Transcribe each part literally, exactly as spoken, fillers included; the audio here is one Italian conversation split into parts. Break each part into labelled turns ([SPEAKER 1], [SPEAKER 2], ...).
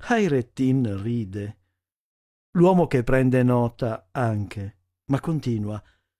[SPEAKER 1] Hayreddin ride. L'uomo che prende nota anche, ma continua.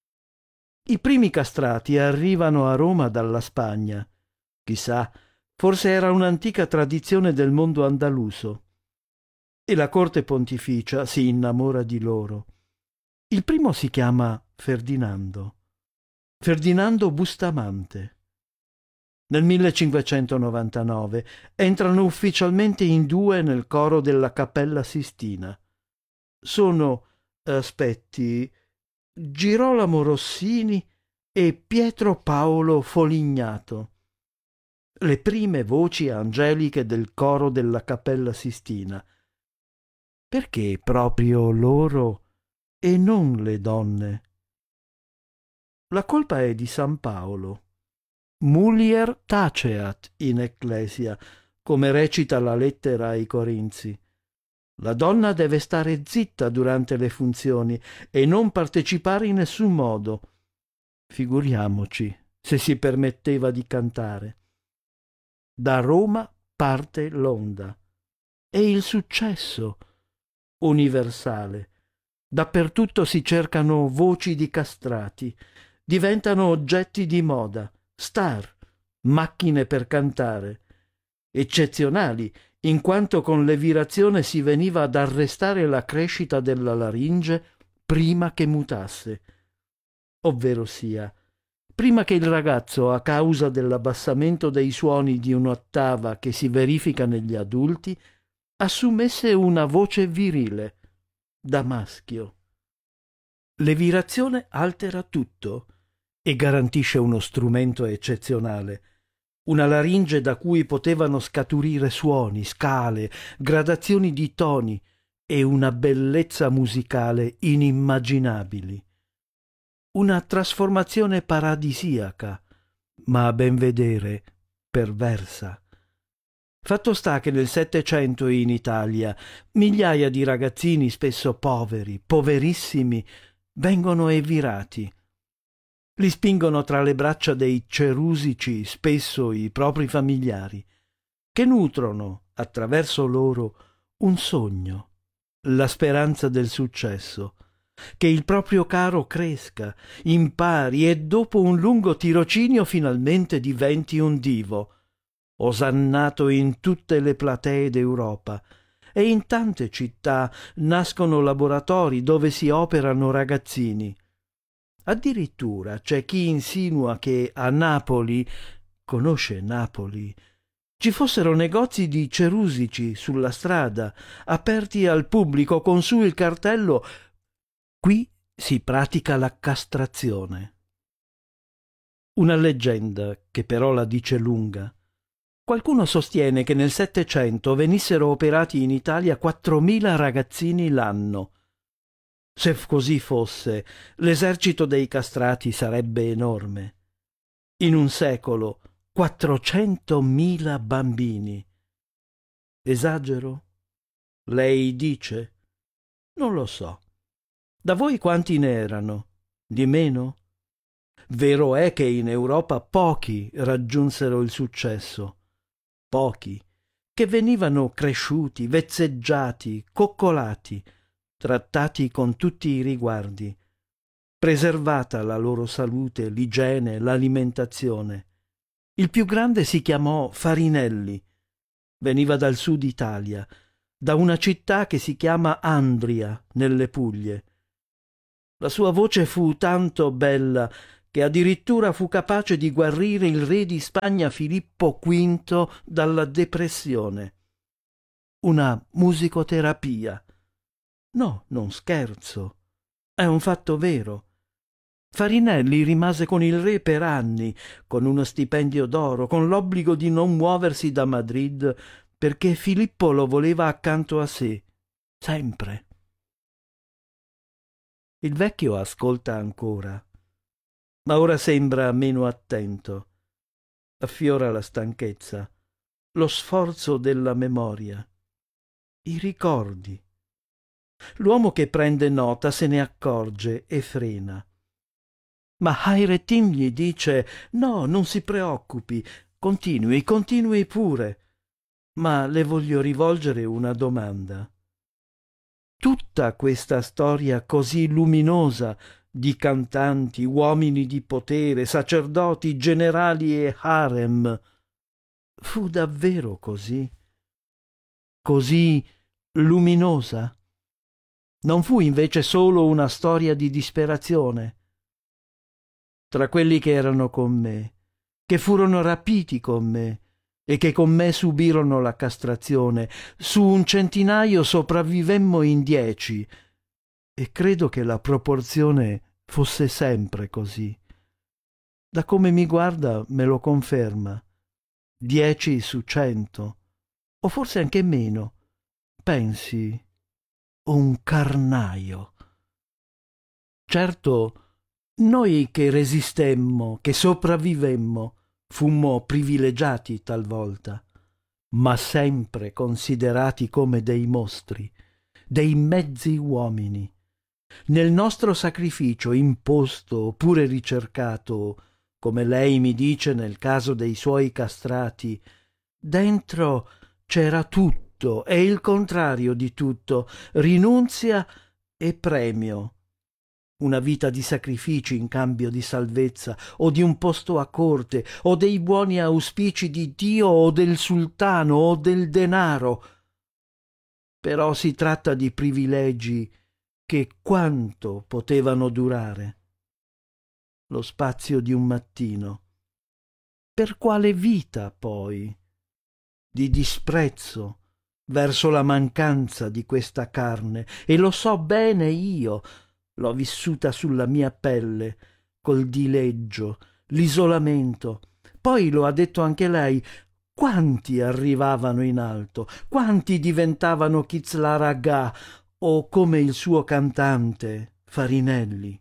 [SPEAKER 1] I primi castrati arrivano a Roma dalla Spagna. Chissà, forse era un'antica tradizione del mondo andaluso. E la corte pontificia si innamora di loro. Il primo si chiama Ferdinando. Ferdinando Bustamante. Nel millecinquecentonovantanove entrano ufficialmente in due nel coro della Cappella Sistina. Sono, aspetti, Girolamo Rossini e Pietro Paolo Folignato, le prime voci angeliche del coro della Cappella Sistina. Perché proprio loro e non le donne? La colpa è di San Paolo. Mulier taceat in ecclesia, come recita la lettera ai Corinzi. La donna deve stare zitta durante le funzioni e non partecipare in nessun modo. Figuriamoci se si permetteva di cantare. Da Roma parte l'onda. E il successo universale. Dappertutto si cercano voci di castrati, diventano oggetti di moda, star, macchine per cantare, eccezionali, in quanto con l'evirazione si veniva ad arrestare la crescita della laringe prima che mutasse, ovvero sia, prima che il ragazzo, a causa dell'abbassamento dei suoni di un'ottava che si verifica negli adulti, assumesse una voce virile, da maschio. L'evirazione altera tutto e garantisce uno strumento eccezionale, una laringe da cui potevano scaturire suoni, scale, gradazioni di toni e una bellezza musicale inimmaginabili. Una trasformazione paradisiaca, ma a ben vedere perversa. Fatto sta che nel Settecento in Italia migliaia di ragazzini, spesso poveri, poverissimi, vengono evirati. Li spingono tra le braccia dei cerusici, spesso i propri familiari, che nutrono, attraverso loro, un sogno, la speranza del successo, che il proprio caro cresca, impari e dopo un lungo tirocinio finalmente diventi un divo, osannato in tutte le platee d'Europa, e in tante città nascono laboratori dove si operano ragazzini. Addirittura c'è chi insinua che a Napoli, conosce Napoli, ci fossero negozi di cerusici sulla strada, aperti al pubblico con su il cartello «Qui si pratica la castrazione». Una leggenda che però la dice lunga. Qualcuno sostiene che nel Settecento venissero operati in Italia quattromila ragazzini l'anno. Se così fosse, l'esercito dei castrati sarebbe enorme. In un secolo, quattrocentomila bambini. Esagero? Lei dice? Non lo so. Da voi quanti ne erano? Di meno? Vero è che in Europa pochi raggiunsero il successo. Pochi, che venivano cresciuti, vezzeggiati, coccolati, trattati con tutti i riguardi, preservata la loro salute, l'igiene, l'alimentazione. Il più grande si chiamò Farinelli, veniva dal sud Italia, da una città che si chiama Andria, nelle Puglie. La sua voce fu tanto bella che addirittura fu capace di guarire il re di Spagna Filippo quinto dalla depressione. Una musicoterapia. No, non scherzo. È un fatto vero. Farinelli rimase con il re per anni, con uno stipendio d'oro, con l'obbligo di non muoversi da Madrid, perché Filippo lo voleva accanto a sé, sempre. Il vecchio ascolta ancora, ma ora sembra meno attento. Affiora la stanchezza, lo sforzo della memoria, i ricordi. L'uomo che prende nota se ne accorge e frena. Ma Hayreddin gli dice: «No, non si preoccupi, continui, continui pure». Ma le voglio rivolgere una domanda. Tutta questa storia così luminosa di cantanti, uomini di potere, sacerdoti, generali e harem, fu davvero così? Così luminosa? Non fu invece solo una storia di disperazione? Tra quelli che erano con me, che furono rapiti con me e che con me subirono la castrazione, su un centinaio sopravvivemmo in dieci, e credo che la proporzione fosse sempre così. Da come mi guarda me lo conferma. Dieci su cento, o forse anche meno. Pensi, un carnaio. Certo, noi che resistemmo, che sopravvivemmo, fummo privilegiati talvolta, ma sempre considerati come dei mostri, dei mezzi uomini. Nel nostro sacrificio imposto oppure ricercato, come lei mi dice nel caso dei suoi castrati, dentro c'era tutto e il contrario di tutto, rinunzia e premio. Una vita di sacrifici in cambio di salvezza, o di un posto a corte, o dei buoni auspici di Dio, o del sultano, o del denaro. Però si tratta di privilegi che quanto potevano durare? Lo spazio di un mattino. Per quale vita, poi? Di disprezzo verso la mancanza di questa carne, e lo so bene io, l'ho vissuta sulla mia pelle, col dileggio, l'isolamento. Poi lo ha detto anche lei, quanti arrivavano in alto, quanti diventavano Kizlar Agha o come il suo cantante Farinelli.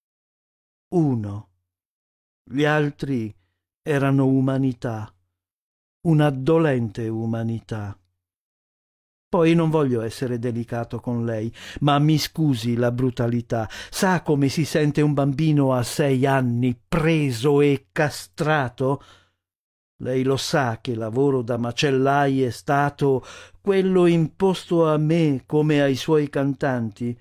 [SPEAKER 1] Uno. Gli altri erano umanità, una dolente umanità. Poi non voglio essere delicato con lei, ma mi scusi la brutalità. Sa come si sente un bambino a sei anni preso e castrato? Lei lo sa che lavoro da macellai è stato quello imposto a me come ai suoi cantanti?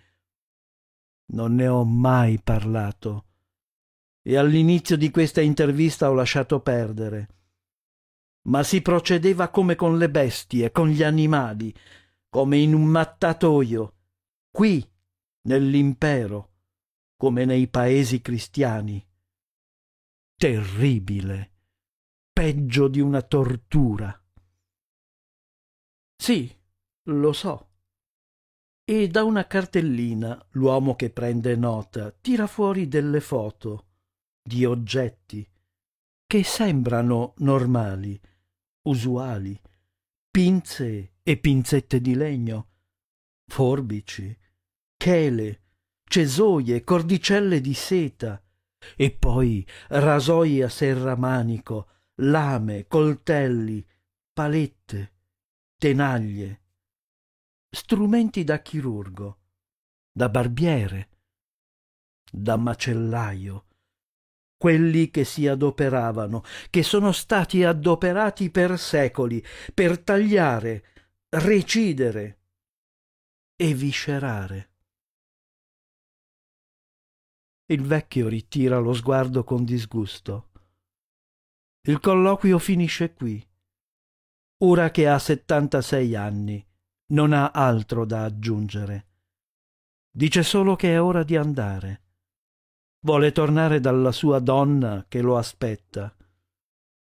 [SPEAKER 1] Non ne ho mai parlato, e all'inizio di questa intervista ho lasciato perdere. Ma si procedeva come con le bestie, con gli animali, come in un mattatoio, qui, nell'impero, come nei paesi cristiani. Terribile, peggio di una tortura. Sì, lo so. E da una cartellina l'uomo che prende nota tira fuori delle foto di oggetti che sembrano normali, usuali, pinze e pinzette di legno, forbici, chele, cesoie, cordicelle di seta, e poi rasoi a serramanico, lame, coltelli, palette, tenaglie, strumenti da chirurgo, da barbiere, da macellaio, quelli che si adoperavano, che sono stati adoperati per secoli, per tagliare, recidere e viscerare. Il vecchio ritira lo sguardo con disgusto. Il colloquio finisce qui. Ora che ha settantasei anni, non ha altro da aggiungere. Dice solo che è ora di andare. Vuole tornare dalla sua donna che lo aspetta.